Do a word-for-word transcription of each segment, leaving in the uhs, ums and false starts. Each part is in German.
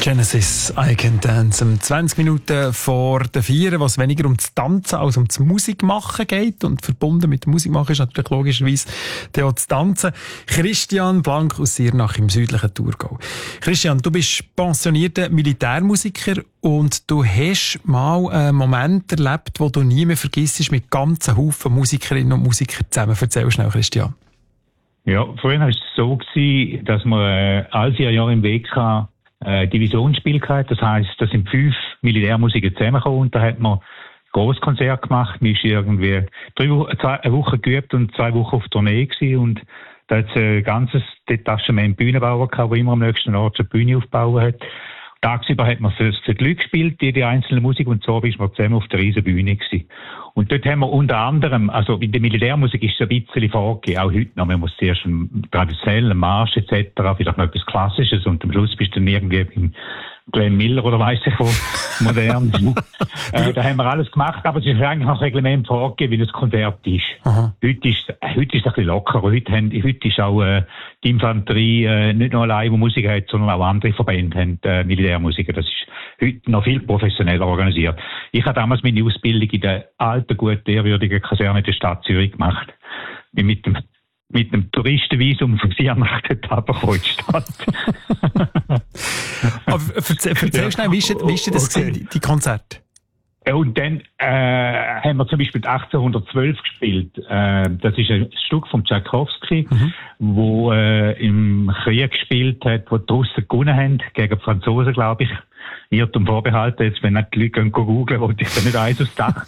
Genesis, I Can Dance. Um zwanzig Minuten vor der vier, was weniger um das Tanzen als um das Musikmachen geht. Und verbunden mit dem Musikmachen ist natürlich logischerweise auch das Tanzen. Christian Blank aus Siernach im südlichen Thurgau. Christian, du bist pensionierter Militärmusiker und du hast mal einen Moment erlebt, wo du nie mehr vergisst, mit ganzen Haufen Musikerinnen und Musikern zusammen. Erzähl schnell, Christian. Ja, vorhin war es so gewesen, dass wir äh, all vier Jahre im W K äh, Divisionsspiel gehabt. Das heisst, da sind fünf Militärmusiker zusammengekommen und da hat man ein Grosskonzert gemacht. Man ist irgendwie drei Wochen, zwei, eine Woche geübt und zwei Wochen auf Tournee gewesen und da hat es ein ganzes Detachement Bühnenbauer gehabt, der immer am nächsten Ort eine Bühne aufbauen hat. Tagsüber hat man für, für die Leute gespielt, die, die einzelne Musik, und so ist man zusammen auf der riesen Bühne gewesen. Und dort haben wir unter anderem, also in der Militärmusik ist es ein bisschen vorgegeben, auch heute noch, man muss zuerst einen traditionellen Marsch et cetera, vielleicht noch etwas Klassisches und am Schluss bist du dann irgendwie im Glenn Miller oder weiss ich wo, modern. äh, da haben wir alles gemacht, aber es ist eigentlich noch Reglement vorgegeben, wie das Konzert ist. Aha. Heute ist, äh, heute ist es ein bisschen lockerer. Heute, haben, heute ist auch äh, die Infanterie äh, nicht nur allein, die Musik hat, sondern auch andere Verbände haben äh, Militärmusiker. Das ist heute noch viel professioneller organisiert. Ich habe damals meine Ausbildung in der alten, guten, ehrwürdigen Kaserne der Stadt Zürich gemacht. Bin mit dem mit einem Touristenvisum von Siernach dort runtergekommen in die Stadt. Aber erzähl, erzähl schnell, wie ist, wie ist das okay. die, die Konzerte? Und dann äh, haben wir zum Beispiel achtzehnhundertzwölf gespielt. Äh, das ist ein Stück von Tchaikovsky, mhm. wo äh, im Krieg gespielt hat, wo die Russen gewonnen haben, gegen die Franzosen, glaube ich. Irrtum vorbehalten, jetzt, wenn nicht die Leute gehen googeln, wollte ich da nicht eins aus Dach.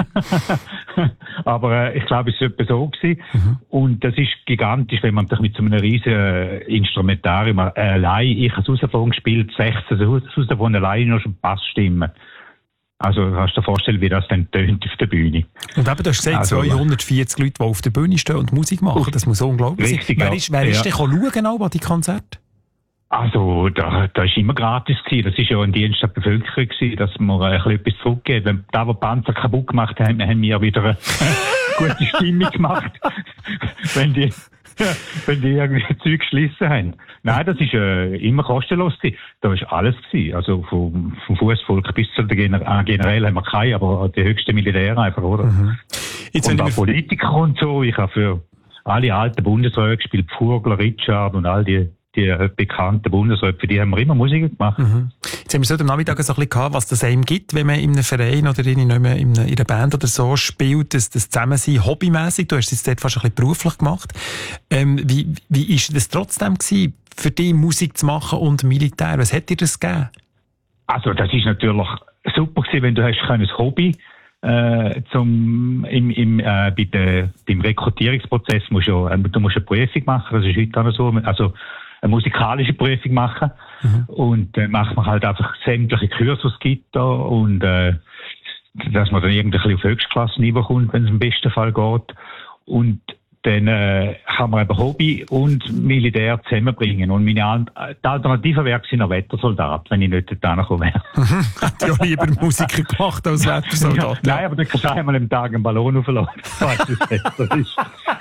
Aber äh, ich glaube, es war etwa so gewesen. Mhm. Und das ist gigantisch, wenn man sich mit so einem riesen äh, Instrumentarium äh, allein, ich habe Sousaphon gespielt, sechzehn Sousaphon allein noch schon Bassstimmen. Also kannst du dir vorstellen, wie das dann tönt auf der Bühne. Und eben, du hast gesagt, also, zweihundertvierzig Leute, die auf der Bühne stehen und Musik machen, das muss unglaublich richtig, sein. Wer ja. ist, wer ja. ist denn schauen auch an die Konzerte? Also, da, da ist immer gratis gewesen. Das ist ja ein Dienst der Bevölkerung gewesen, dass wir ein bisschen etwas zurückgeben. Wenn da, wo Panzer kaputt gemacht haben, haben wir wieder eine gute Stimmung gemacht. wenn die, wenn die irgendwie Zeug geschlissen haben. Nein, das ist äh, immer kostenlos gewesen. Da ist alles gewesen. Also, vom, vom Fußvolk bis zu der Gener- generell haben wir keine, aber die höchsten Militäre einfach, oder? Mhm. Jetzt und auch Politiker und so. Ich habe für alle alten Bundesräte gespielt, Pfurgler, Richard und all die die bekannten Bundesräte, für die haben wir immer Musik gemacht. Mhm. Jetzt haben wir so am Nachmittag so ein bisschen gehabt, was das einem gibt, wenn man in einem Verein oder in einer, in einer Band oder so spielt, das, das Zusammensein hobbymässig. Du hast es jetzt dort fast ein bisschen beruflich gemacht. Ähm, wie, wie ist das trotzdem gewesen, für dich Musik zu machen und Militär? Was hat dir das gegeben? Also, das ist natürlich super gewesen, wenn du hast ein Hobby Äh, zum, im, im, äh, bei der, beim Rekrutierungsprozess musst du, äh, du musst eine Prüfung machen, das ist heute auch so, also eine musikalische Prüfung machen. Mhm. Und dann äh, macht man halt einfach sämtliche Kurse, die es gibt da, und äh, dass man dann irgendwie auf Höchstklasse-Niveau kommt, wenn es im besten Fall geht. Und dann äh, kann man eben Hobby und Militär zusammenbringen. Und meine An- die Alternative wäre gewesen, ein Wettersoldat, wenn ich nicht dort komme. Hat ja lieber Musiker gemacht als Wettersoldat. Ja, nein, aber dann kannst du einmal am Tag einen Ballon aufladen. Das ist das ist.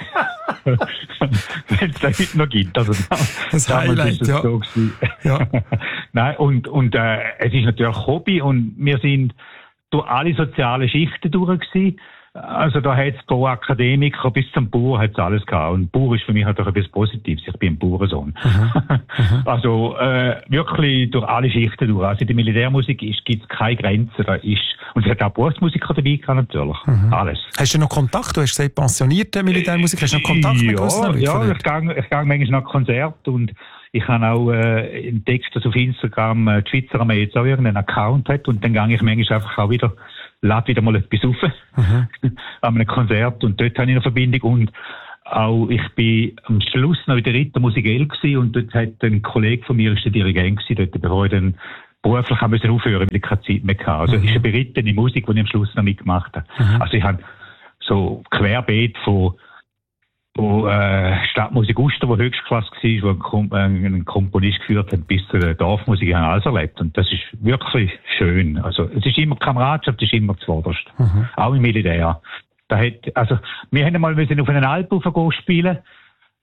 Wenn es da heute noch gibt. Also, das Highlight, ist ja. So ja. Nein, und, und äh, es ist natürlich Hobby und wir sind durch alle sozialen Schichten durch gewesen. Also da hat es pro Akademiker bis zum Bauer hat's alles gehabt. Und Bauer ist für mich natürlich etwas Positives. Ich bin ein Bauernsohn. Mhm. Also äh, wirklich durch alle Schichten durch. Also in der Militärmusik gibt es keine Grenzen. Da ist, und es hat auch Berufsmusiker dabei gehabt, natürlich. Mhm. Alles. Hast du noch Kontakt? Du hast gesagt, pensionierte Militärmusiker. Hast du noch Kontakt ja, mit gewissen Leuten? Ja, ich gehe, ich gehe manchmal nach Konzert und ich habe auch äh, entdeckt, dass auf Instagram äh, die Schweizer Armee jetzt auch irgendeinen Account hat und dann gehe ich manchmal einfach auch wieder lade wieder mal etwas auf mhm. an einem Konzert und dort habe ich eine Verbindung und auch ich bin am Schluss noch in der Rittermusikell gewesen und dort hat ein Kollege von mir, ist der Dirigent gewesen, dort, bevor ich dann beruflich haben müssen aufhören, weil ich keine Zeit mehr hatte. Also es mhm. ist eine berittene Musik, die ich am Schluss noch mitgemacht habe. Mhm. Also ich habe so querbeet von wo äh, Stadtmusik Uster, wo Höchstklasse war, wo ein, Kom- äh, ein Komponist geführt hat, bis zu der Dorfmusik, ich habe alles erlebt. Und das ist wirklich schön. Also, es ist immer Kameradschaft, es ist immer zuvorderst. Mhm. Auch im Militär. Da hat, also, wir haben einmal müssen auf einen Alp raufgehen spielen.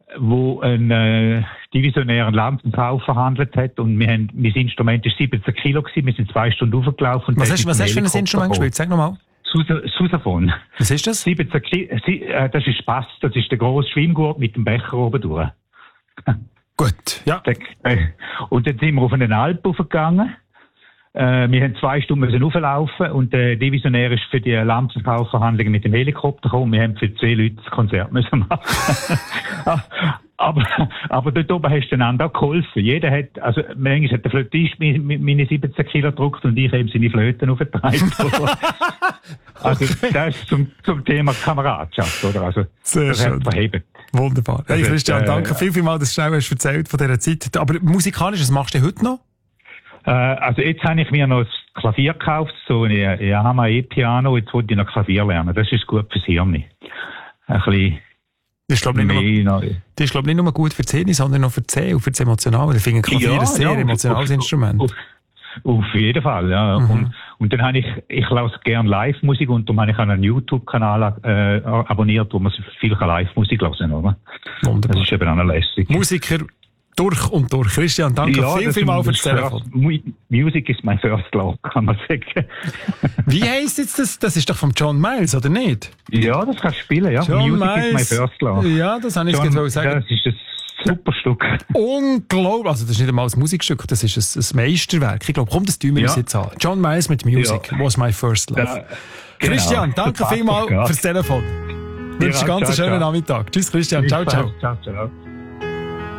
wo ein äh, divisionären Lampenkauf verhandelt hat und wir haben, mein Instrument war siebzehn Kilo gewesen, wir sind zwei Stunden hochgelaufen. Was hast, was hast du für ein Instrument gespielt? Sag nochmal. Sousaphon. Was ist das? siebzehn Kilo, äh, das ist Bass, das ist der grosse Schwimmgurt mit dem Becher oben durch. Gut, ja. Und dann sind wir auf einen Alp hochgegangen. Äh, wir haben zwei Stunden müssen hochlaufen und der Divisionär ist für die Lampenkaufverhandlungen mit dem Helikopter gekommen. Wir haben für zehn Leute das Konzert müssen machen. aber, aber dort oben hast du einander auch geholfen. Jeder hat, also manchmal hat der Flötist meine siebzehn Kilo gedruckt und ich eben seine Flöten aufgetreibt. Also okay. Das ist zum, zum Thema Kameradschaft, oder? Also, sehr das schön. Verheben. Wunderbar. Hey Christian, äh, danke viel, viel mal, dass du schnell hast erzählt von dieser Zeit. Aber musikalisch, was machst du heute noch? Äh, also jetzt habe ich mir noch das Klavier gekauft, so ein Yamaha E-Piano, jetzt wollte ich noch Klavier lernen. Das ist gut fürs Hirn. Ein bisschen das ist, glaube ich, nicht nur, das ist, glaub, nicht nur gut für die Zähne, sondern auch für die Zähne und für das Emotionale. Ich finde Klavier ja, ein sehr ja, emotionales auf, Instrument. Auf, auf jeden Fall, ja. Mhm. Und, und dann habe ich, ich lasse gerne Live-Musik und darum habe ich einen YouTube-Kanal äh, abonniert, wo man viel Live-Musik hören kann, oder? Wunderbar. Das ist eben auch lässig. Musiker durch und durch. Christian, danke ja, viel, viel mal für das Telefon. Music is my first love, kann man sagen. Wie heisst jetzt das? Das ist doch von John Miles, oder nicht? Ja, das kannst du spielen, ja. John Music Miles. is my first love. Ja, das habe ich John, jetzt sagen. Das ist ein super Stück. Unglaublich. Also, das ist nicht einmal ein Musikstück, das ist ein, ein Meisterwerk. Ich glaube, komm, das tun wir uns ja. jetzt an. John Miles mit Music ja. was my first love. Ja, genau. Christian, danke vielmals fürs Telefon. Ich wünsche einen ganz schönen Nachmittag. Tschüss, Christian. Ciao, ciao. Ciao, ciao.